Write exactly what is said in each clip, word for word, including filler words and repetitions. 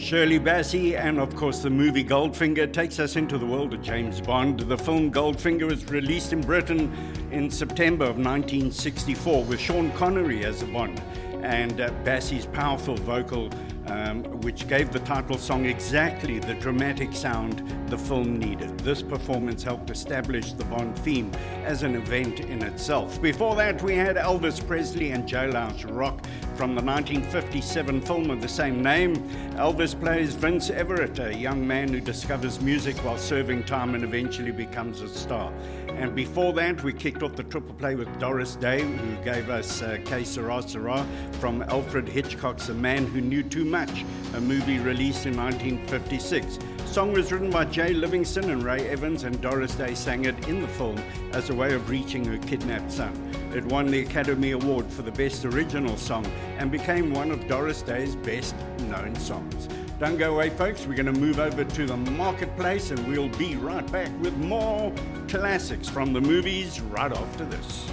Shirley Bassey and of course the movie Goldfinger takes us into the world of James Bond. The film Goldfinger was released in Britain in September of nineteen sixty-four with Sean Connery as a Bond and uh, Bassey's powerful vocal um, which gave the title song exactly the dramatic sound the film needed. This performance helped establish the Bond theme as an event in itself. Before that we had Elvis Presley and Jailhouse Rock from the nineteen fifty-seven film of the same name. Elvis plays Vince Everett, a young man who discovers music while serving time and eventually becomes a star. And before that, we kicked off the triple play with Doris Day, who gave us uh, Que Sera Sera from Alfred Hitchcock's The Man Who Knew Too Much, a movie released in nineteen fifty-six. The song was written by Jay Livingston and Ray Evans, and Doris Day sang it in the film as a way of reaching her kidnapped son. It won the Academy Award for the Best Original Song and became one of Doris Day's best-known songs. Don't go away, folks. We're going to move over to the marketplace and we'll be right back with more classics from the movies right after this.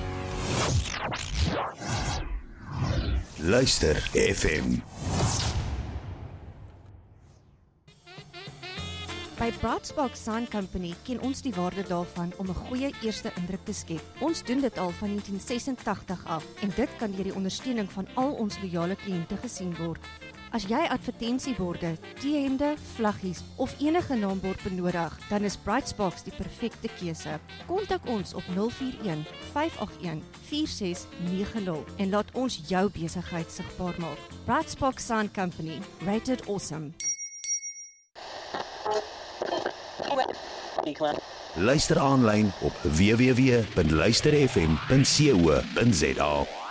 Luister F M. By Braatspark Sign Company ken ons die waarde daarvan om 'n goeie eerste indruk te skep. Ons doen dit al van negentien sesentagtig af en dit kan deur die ondersteuning van al ons loyale kliënte gesien word. As jy advertensieborde, T-hemde, vlaggies of enige naambord benodig, dan is Braatspark die perfekte keuse. Kontak ons op nul vier een, vyf agt een, vier ses nege nul en laat ons jou besigheid sigbaar maak. Braatspark Sign Company, rated awesome. Luister aanlyn op w w w punt luister f m punt co punt za.